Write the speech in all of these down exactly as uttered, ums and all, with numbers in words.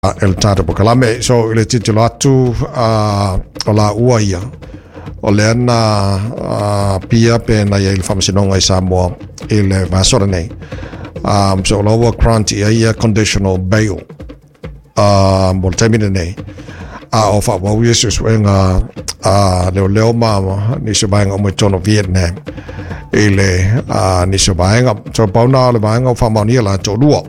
el tata po kalame so ile titolo atu ola uaia o le ana pia pe na ia il famsinonga i Samoa ile vasora nei um so lo wa grant ia conditional bail um mo termine nei a ofa wa yesus wenga a leo leo mama ni se banga mo tono Vietnam ile a ni se banga so pauna le banga fa mani la to luo.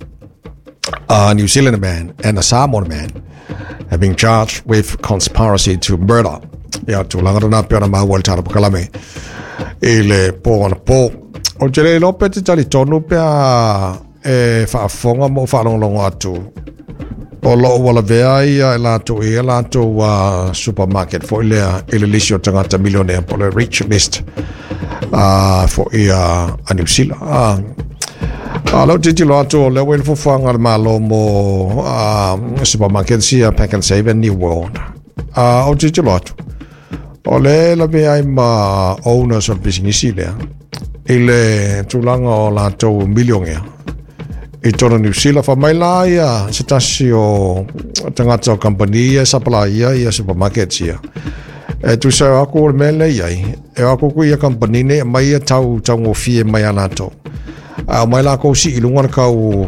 A New Zealand man and a Samoan man have been charged with conspiracy to murder. Ya tu langara na pia na mawal tara kalame. Ile po na po. O jere lo pete tali tonu pia e fa fonga mo fa long long atu. O lo wala vea ia la to ia la to wa supermarket for ile ile lisio tangata millionaire po le rich list. Ah for ia a New Zealand. Ah Alo titi lo ato le wel fu fanga malo mo supermarket sia Pack and Save and New World. Ah o titi lo ato. O le la be ai ma owners of business ile. Ile tulanga o la to millionaire. E tono New Zealand fa mai la ia sitasio tangata company supplier ia supermarket sia. E tu sa ako me le ai. E ako ku ia company ne mai tau tau ngofie mai ana to. A mai la ko si ilunga ka o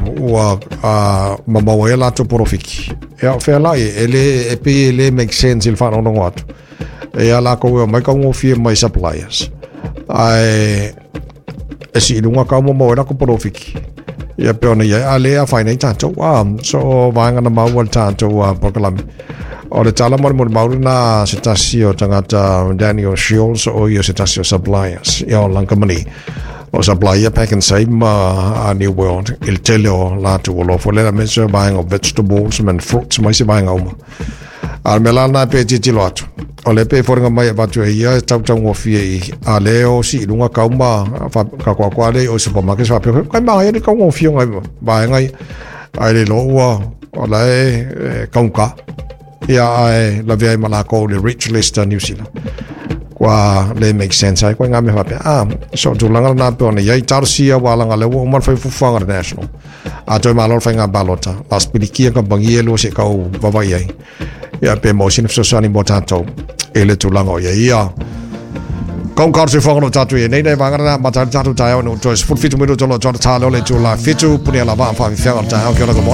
a mama wa la to profiki e fa la ele e pe ele make sense il fa no ngot e ala ko mai ka mo fi mai suppliers ai e si ilunga ka mo mo la ko profiki e pe ona ya ale a fa nei tanto wa so vanga na ma wal tanto wa program o le tala mo mo mauna sitasio tangata Daniel Shields o yo sitasio suppliers ya lang company o supplier Pack and Save ma a New World il teleo la tu lo fo le mesa buying of vegetables and fruits mai se buying uma al melana pe ti lo atu o le pe for nga mai ba tu ia tau tau ngo fie a leo si lunga ka uma fa ka kwa kwa le o supermarket fa pe kai ma ia ni ka ngo fie ngai ba ngai ai le lo wa o la e kaunka ia ai la via mala ko le rich list New Zealand qua le make sense ai qua ngame fa ah so tu langa na pe ona ia tarsia wala ngale wo mar fa fu fanga national a to malor fa nga balota las pilikia ka bangi lo se ka o baba ia ia pe mo sin so sani botato ele tu langa ia ia kon kar se fanga no tatu e nei nei vanga na mata tatu tai no to is full fit mo to lo to ta lo le tu la fitu punia la va fa fi fa ta o ke la